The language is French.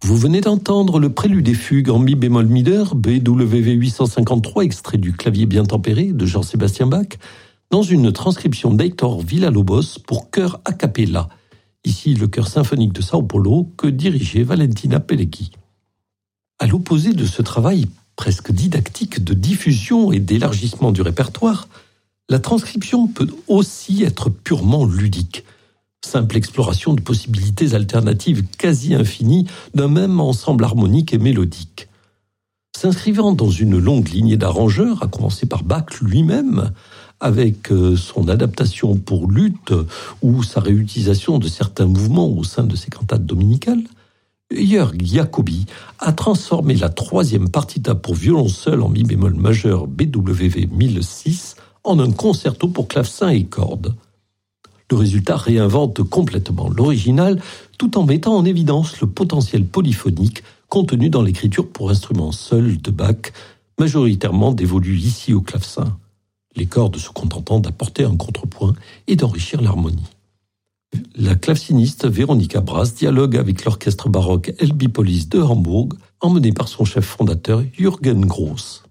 Vous venez d'entendre le prélude et fugue en mi bémol mineur, BWV 853, extrait du clavier bien tempéré de Jean-Sébastien Bach, dans une transcription d'Hector Villa-Lobos pour chœur a cappella, ici le chœur symphonique de Sao Paulo que dirigeait Valentina Pilecki. À l'opposé de ce travail presque didactique de diffusion et d'élargissement du répertoire, la transcription peut aussi être purement ludique. Simple exploration de possibilités alternatives quasi infinies d'un même ensemble harmonique et mélodique. S'inscrivant dans une longue lignée d'arrangeurs, à commencer par Bach lui-même, avec son adaptation pour luth ou sa réutilisation de certains mouvements au sein de ses cantates dominicales, Jörg Jacobi a transformé la troisième partita pour violon seul en mi bémol majeur BWV 1006 en un concerto pour clavecin et cordes. Le résultat réinvente complètement l'original tout en mettant en évidence le potentiel polyphonique contenu dans l'écriture pour instruments seuls de Bach, majoritairement dévolue ici au clavecin, les cordes se contentant d'apporter un contrepoint et d'enrichir l'harmonie. La claveciniste Veronica Brass dialogue avec l'orchestre baroque Elbphilharmonie de Hambourg, emmené par son chef fondateur Jürgen Gross.